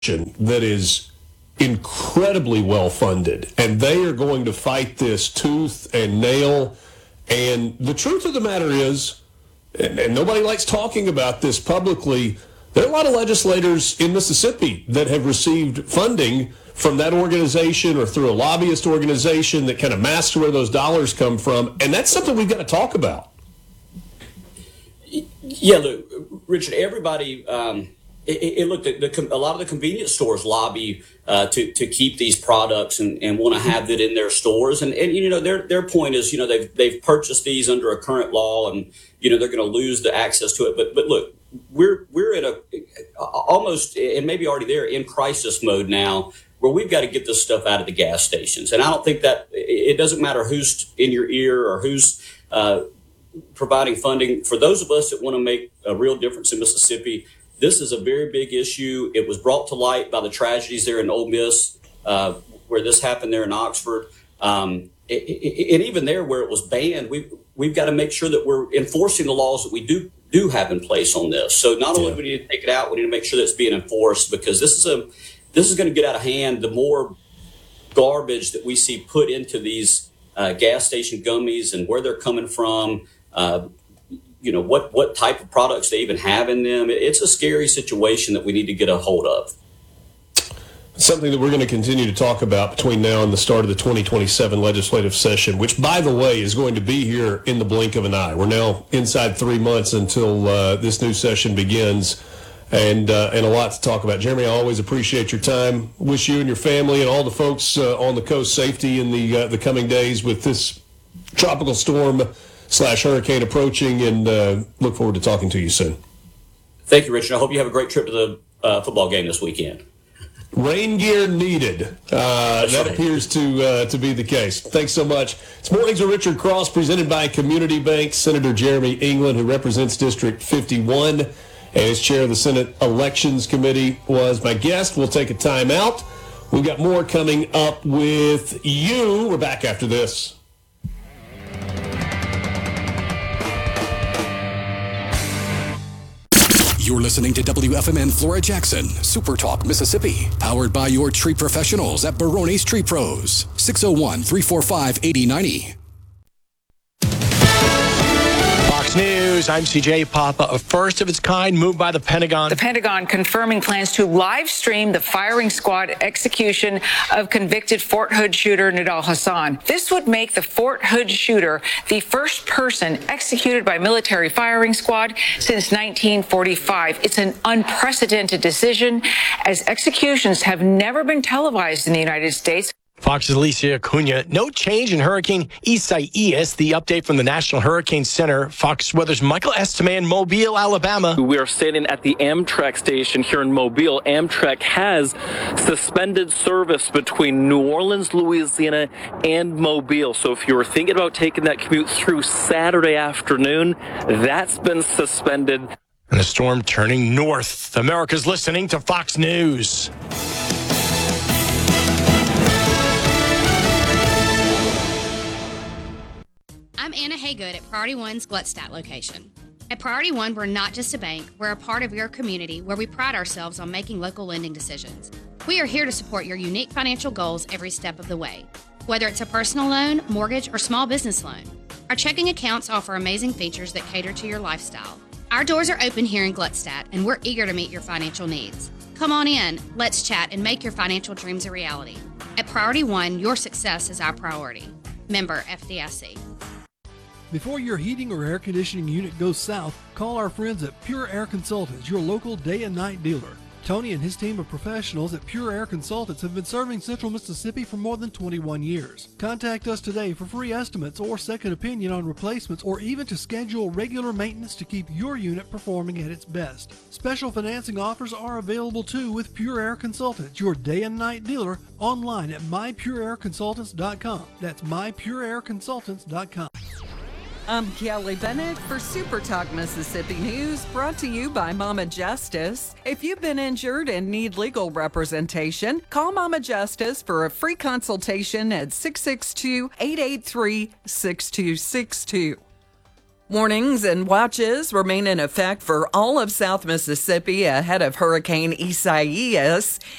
that is incredibly well funded, and they are going to fight this tooth and nail. And the truth of the matter is, and nobody likes talking about this publicly, there are a lot of legislators in Mississippi that have received funding from that organization or through a lobbyist organization that kind of masks where those dollars come from, and that's something we've got to talk about. Yeah, look, Richard, everybody, look, a lot of the convenience stores lobby to keep these products and want to have it in their stores. And their point is, they've purchased these under a current law and, they're going to lose the access to it. But look, we're in a almost, and maybe already there, in crisis mode now, where we've got to get this stuff out of the gas stations. And I don't think that it doesn't matter who's in your ear or who's providing funding. For those of us that want to make a real difference in Mississippi, this is a very big issue. It was brought to light by the tragedies there in Ole Miss, where this happened there in Oxford. And even there where it was banned, we've got to make sure that we're enforcing the laws that we do have in place on this. So not only do we need to take it out, we need to make sure that it's being enforced, because this is going to get out of hand. The more garbage that we see put into these gas station gummies and where they're coming from, what type of products they even have in them. It's a scary situation that we need to get a hold of. Something that we're going to continue to talk about between now and the start of the 2027 legislative session, which, by the way, is going to be here in the blink of an eye. We're now inside 3 months until this new session begins, and a lot to talk about. Jeremy, I always appreciate your time. Wish you and your family and all the folks on the coast safety in the coming days with this tropical storm / hurricane approaching, and look forward to talking to you soon. Thank you, Richard. I hope you have a great trip to the football game this weekend. Rain gear needed. That appears to be the case. Thanks so much. It's Mornings with Richard Cross, presented by Community Bank. Senator Jeremy England, who represents District 51 and is chair of the Senate Elections Committee, was my guest. We'll take a time out. We've got more coming up with you. We're back after this. You're listening to WFMN Flora Jackson, Super Talk, Mississippi. Powered by your tree professionals at Barone's Tree Pros. 601-345-8090. Fox News, I'm CJ Papa. A first of its kind move by the Pentagon. The Pentagon confirming plans to live stream the firing squad execution of convicted Fort Hood shooter Nidal Hasan. This would make the Fort Hood shooter the first person executed by military firing squad since 1945. It's an unprecedented decision, as executions have never been televised in the United States. Fox's Alicia Acuna. No change in Hurricane Isaias. The update from the National Hurricane Center. Fox Weather's Michael Estime in Mobile, Alabama. We are standing at the Amtrak station here in Mobile. Amtrak has suspended service between New Orleans, Louisiana, and Mobile. So if you were thinking about taking that commute through Saturday afternoon, that's been suspended. And the storm turning north. America's listening to Fox News. I'm Anna Haygood at Priority One's Gluckstadt location. At Priority One, we're not just a bank, we're a part of your community where we pride ourselves on making local lending decisions. We are here to support your unique financial goals every step of the way, whether it's a personal loan, mortgage, or small business loan. Our checking accounts offer amazing features that cater to your lifestyle. Our doors are open here in Gluckstadt, and we're eager to meet your financial needs. Come on in, let's chat, and make your financial dreams a reality. At Priority One, your success is our priority. Member FDIC. Before your heating or air conditioning unit goes south, call our friends at Pure Air Consultants, your local day and night dealer. Tony and his team of professionals at Pure Air Consultants have been serving Central Mississippi for more than 21 years. Contact us today for free estimates or second opinion on replacements, or even to schedule regular maintenance to keep your unit performing at its best. Special financing offers are available too with Pure Air Consultants, your day and night dealer, online at mypureairconsultants.com. That's mypureairconsultants.com. I'm Kelly Bennett for Super Talk Mississippi News, brought to you by Mama Justice. If you've been injured and need legal representation, call Mama Justice for a free consultation at 662-883-6262. Warnings and watches remain in effect for all of South Mississippi ahead of Hurricane Isaias.